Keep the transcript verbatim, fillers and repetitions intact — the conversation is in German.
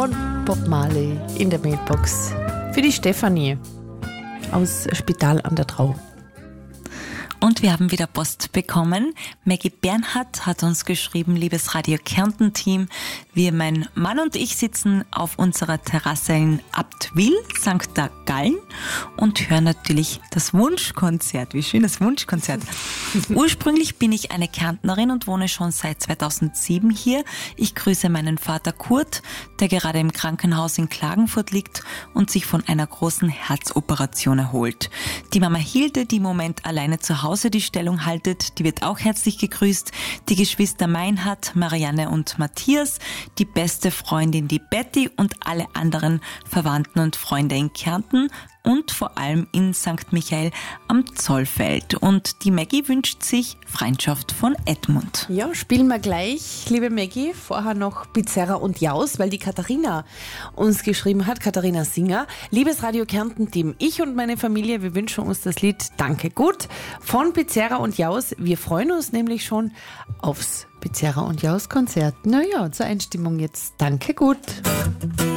von Bob Marley in der Mailbox für die Stefanie aus Spital an der Drau. Und wir haben wieder Post bekommen. Maggie Bernhardt hat uns geschrieben, liebes Radio Kärnten-Team, wir, mein Mann und ich sitzen auf unserer Terrasse in Abtwil, Sankt Gallen und hören natürlich das Wunschkonzert. Wie schön, das Wunschkonzert. Ursprünglich bin ich eine Kärntnerin und wohne schon seit zweitausendsieben hier. Ich grüße meinen Vater Kurt, der gerade im Krankenhaus in Klagenfurt liegt und sich von einer großen Herzoperation erholt. Die Mama Hilde, die im Moment alleine zu Hause die Stellung haltet, die wird auch herzlich gegrüßt. Die Geschwister Meinhard, Marianne und Matthias, die beste Freundin, die Betty und alle anderen Verwandten und Freunde in Kärnten und vor allem in Sankt Michael am Zollfeld. Und die Maggie wünscht sich Freundschaft von Edmund. Ja, spielen wir gleich, liebe Maggie. Vorher noch Bizerra und Jaus, weil die Katharina uns geschrieben hat, Katharina Singer. Liebes Radio Kärnten-Team, ich und meine Familie, wir wünschen uns das Lied Danke gut von Bizerra und Jaus. Wir freuen uns nämlich schon aufs Bizerra und Jaus Konzert. Naja, zur Einstimmung jetzt Danke gut.